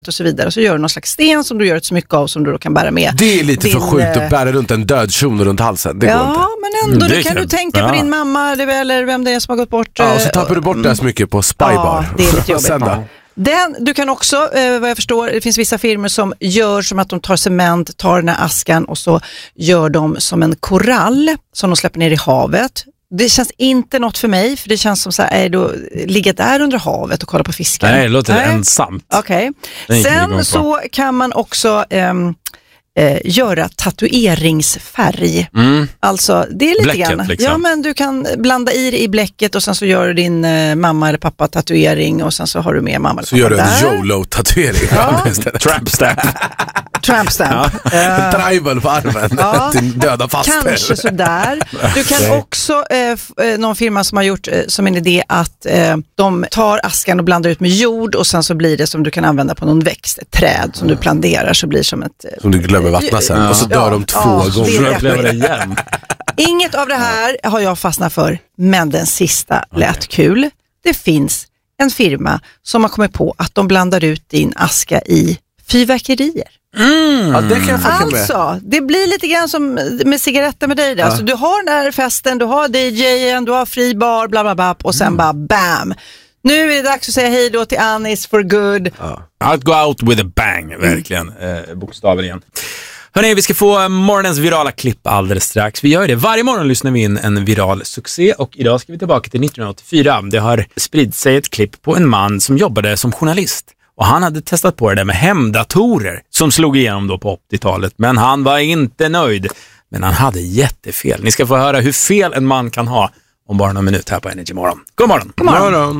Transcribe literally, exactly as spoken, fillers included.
och så vidare. Så gör du någon slags sten som du gör ett smycke av som du då kan bära med. Det är lite din, för sjukt att bära runt en död shuno runt halsen. Det ja, går inte. men ändå, Det det kan kan- du tänka ja. på din mamma eller vem det är som har gått bort. Ja, och så tappar du bort mm. det här smycket på Spybar. Ja, det är lite jobbigt. Sen då? Den, du kan också, eh, vad jag förstår, det finns vissa firmor som gör som att de tar cement, tar den här askan och så gör de som en korall som de släpper ner i havet. Det känns inte något för mig, för det känns som så här, är då ligga där under havet och kolla på fiskar. Nej, det låter Nej. ensamt. Okej. Det är inte igång Sen på. så kan man också ehm, eh, göra tatueringsfärg. Mm. Alltså, det är lite Bläcket, grann. liksom. Ja, men du kan blanda i det i bläcket och sen så gör du din eh, mamma eller pappa tatuering och sen så har du med mamma eller Så pappa gör du en där. YOLO-tatuering. Ja. Trap stamp. Tramp stamp. En tribal på armen. Ja. Din döda faster. Kanske sådär. Du kan också, eh, f- eh, någon firma som har gjort eh, som en idé att eh, de tar askan och blandar ut med jord och sen så blir det som du kan använda på någon växt, ett träd som du planterar så blir som ett... Eh, Som du glömmer vattna sen. Ja. Och så dör Ja. de två Ja, det gånger. är Får jag uppleva det igen? Inget av det här har jag fastnat för, men den sista lät kul. Det finns en firma som har kommit på att de blandar ut din aska i fyrverkerier. Ja, det kan jag fucka med. Alltså, det blir lite grann som med cigaretter med dig där. Alltså, du har den här festen, du har D J:en, du har fri bar, bla bla bla, och sen bara bam. Nu är det dags att säga hej då till Anis for good. I'll go out with a bang, verkligen. Eh, bokstavligen. Hörrni, vi ska få morgonens virala klipp alldeles strax. Vi gör det. Varje morgon lyssnar vi in en viral succé och idag ska vi tillbaka till nittonhundraåttiofyra. Det har spridit sig ett klipp på en man som jobbade som journalist. Och han hade testat på det där med hemdatorer som slog igenom då på åttiotalet. Men han var inte nöjd. Men han hade jättefel. Ni ska få höra hur fel en man kan ha om bara några minuter här på Energy Morgon. God morgon! God morgon. morgon.